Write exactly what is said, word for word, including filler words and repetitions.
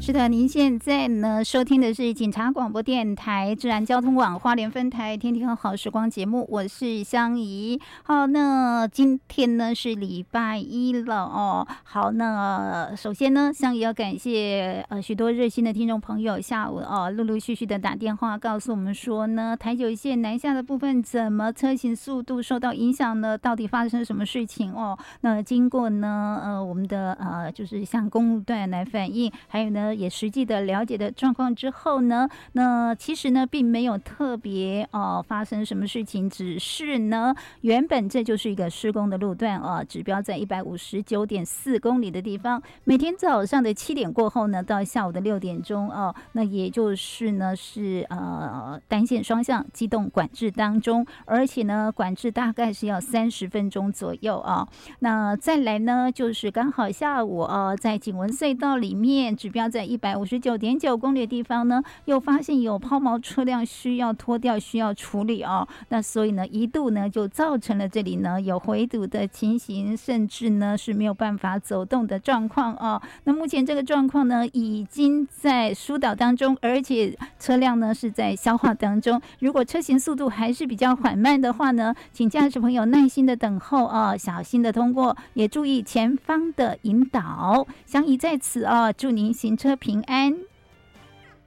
是的，您现在呢收听的是警察广播电台治安交通网花莲分台天天好时光节目，我是香怡。好，那今天呢是礼拜一了哦。好，那首先呢，香怡要感谢呃许多热心的听众朋友，下午哦陆陆续续的打电话告诉我们说呢，台九线南下的部分怎么车行速度受到影响呢？到底发生什么事情哦？那经过呢呃我们的呃就是向公路段来反映，还有呢。也实际的了解的状况之后呢，那其实呢并没有特别哦、呃、发生什么事情，只是呢原本这就是一个施工的路段啊、呃，指标在一百五十九点四公里的地方，每天早上的七点过后呢，到下午的六点钟哦、呃，那也就是呢是呃单线双向机动管制当中，而且呢管制大概是要三十分钟左右啊。那再来呢就是刚好下午呃在景文隧道里面指标在一百五十九点九公里的地方呢，又发现有抛锚车辆需要拖吊，需要处理哦。那所以呢，一度呢就造成了这里呢有回堵的情形，甚至呢是没有办法走动的状况哦。那目前这个状况呢，已经在疏导当中，而且车辆呢是在消化当中。如果车行速度还是比较缓慢的话呢，请驾驶朋友耐心的等候哦，小心的通过，也注意前方的引导。香怡在此哦，祝您行车平安。